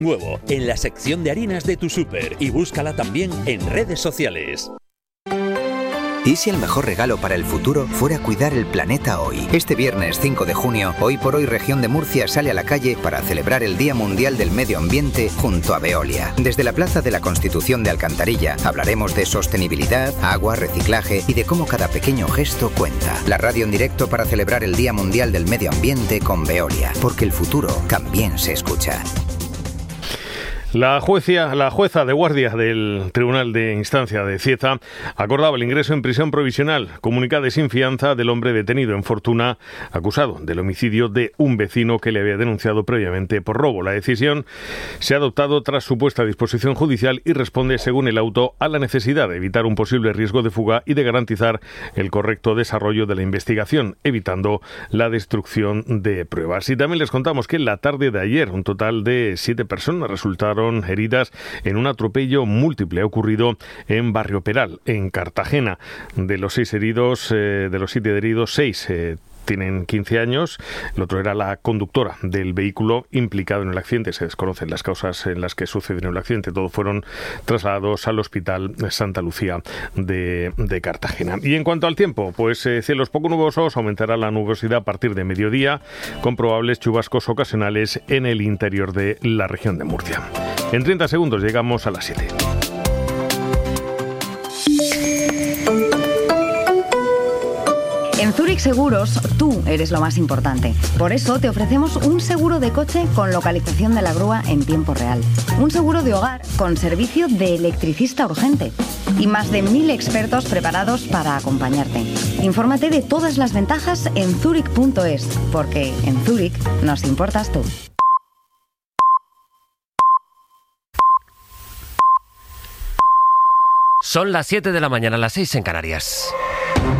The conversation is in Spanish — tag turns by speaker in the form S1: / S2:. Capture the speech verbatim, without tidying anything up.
S1: Nuevo en la sección de harinas de tu súper y búscala también en redes sociales.
S2: ¿Y si el mejor regalo para el futuro fuera cuidar el planeta hoy? Este viernes cinco de junio, Hoy por Hoy Región de Murcia sale a la calle para celebrar el Día Mundial del Medio Ambiente junto a Veolia. Desde la Plaza de la Constitución de Alcantarilla hablaremos de sostenibilidad, agua, reciclaje y de cómo cada pequeño gesto cuenta. La radio en directo para celebrar el Día Mundial del Medio Ambiente con Veolia, porque el futuro también se escucha.
S3: La jueza, la jueza de guardia del Tribunal de Instancia de Cieza acordaba el ingreso en prisión provisional comunicada de sin fianza del hombre detenido en Fortuna, acusado del homicidio de un vecino que le había denunciado previamente por robo. La decisión se ha adoptado tras supuesta disposición judicial y responde, según el auto, a la necesidad de evitar un posible riesgo de fuga y de garantizar el correcto desarrollo de la investigación, evitando la destrucción de pruebas. Y también les contamos que en la tarde de ayer un total de siete personas resultaron heridas en un atropello múltiple ocurrido en Barrio Peral, en Cartagena. De los seis heridos, eh, de los siete heridos, seis eh, tienen quince años. El otro era la conductora del vehículo implicado en el accidente. Se desconocen las causas en las que sucedió el accidente. Todos fueron trasladados al Hospital Santa Lucía de, de Cartagena. Y en cuanto al tiempo, pues eh, cielos poco nubosos, aumentará la nubosidad a partir de mediodía, con probables chubascos ocasionales en el interior de la región de Murcia. En treinta segundos llegamos a las siete.
S4: En Zurich Seguros, tú eres lo más importante. Por eso te ofrecemos un seguro de coche con localización de la grúa en tiempo real. Un seguro de hogar con servicio de electricista urgente. Y más de mil expertos preparados para acompañarte. Infórmate de todas las ventajas en zurich punto es, porque en Zurich nos importas tú.
S5: Son las siete de la mañana, las seis en Canarias.